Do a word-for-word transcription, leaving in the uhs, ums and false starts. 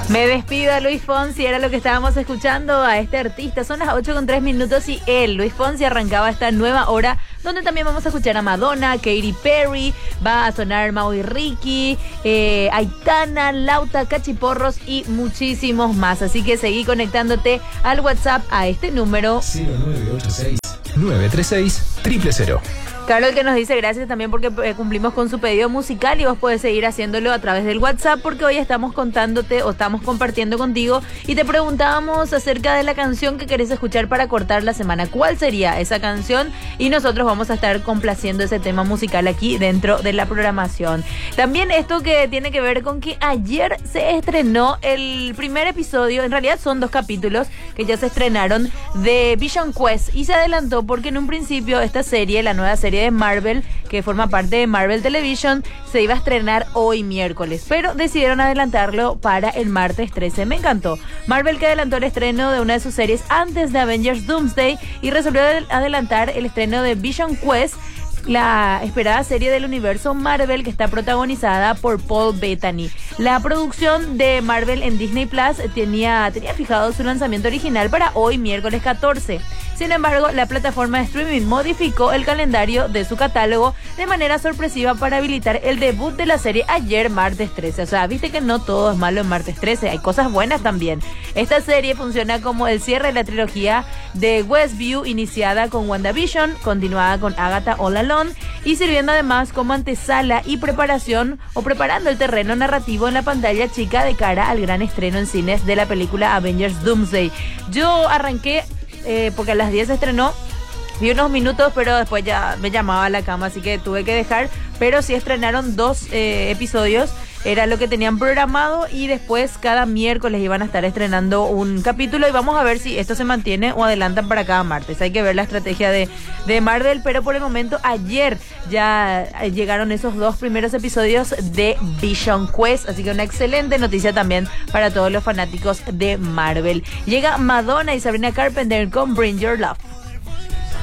Me despido, Luis Fonsi, era lo que estábamos escuchando a este artista. Son las ocho con tres minutos y él, Luis Fonsi, arrancaba esta nueva hora donde también vamos a escuchar a Madonna, Katy Perry, va a sonar Mau y Ricky, eh, Aitana, Lauta, Cachiporros y muchísimos más. Así que seguí conectándote al WhatsApp a este número cero nueve ocho seis, nueve tres seis, cero cero cero. Carol, que nos dice gracias también porque eh, cumplimos con su pedido musical y vos podés seguir haciéndolo a través del WhatsApp porque hoy estamos contándote o estamos compartiendo contigo y te preguntábamos acerca de la canción que querés escuchar para cortar la semana. ¿Cuál sería esa canción? Y nosotros vamos a estar complaciendo ese tema musical aquí dentro de la programación. También esto que tiene que ver con que ayer se estrenó el primer episodio, en realidad son dos capítulos que ya se estrenaron de Vision Quest y se adelantó porque en un principio esta serie, la nueva serie de Marvel, que forma parte de Marvel Television, se iba a estrenar hoy miércoles, pero decidieron adelantarlo para el martes trece. Me encantó. Marvel, que adelantó el estreno de una de sus series antes de Avengers Doomsday y resolvió adelantar el estreno de Vision Quest, la esperada serie del universo Marvel que está protagonizada por Paul Bettany. La producción de Marvel en Disney Plus tenía, tenía fijado su lanzamiento original para hoy, miércoles catorce. Sin embargo, la plataforma de streaming modificó el calendario de su catálogo de manera sorpresiva para habilitar el debut de la serie ayer, martes trece. O sea, viste que no todo es malo en martes trece, hay cosas buenas también. Esta serie funciona como el cierre de la trilogía de Westview, iniciada con WandaVision, continuada con Agatha All Alone, y sirviendo además como antesala y preparación o preparando el terreno narrativo en la pantalla chica de cara al gran estreno en cines de la película Avengers Doomsday. Yo arranqué eh, porque a las diez se estrenó, vi unos minutos, pero después ya me llamaba a la cama, así que tuve que dejar. Pero sí estrenaron dos eh, episodios, era lo que tenían programado, y después cada miércoles iban a estar estrenando un capítulo y vamos a ver si esto se mantiene o adelantan para cada martes. Hay que ver la estrategia de, de Marvel, pero por el momento ayer ya llegaron esos dos primeros episodios de Vision Quest, así que una excelente noticia también para todos los fanáticos de Marvel. Llega Madonna y Sabrina Carpenter con Bring Your Love.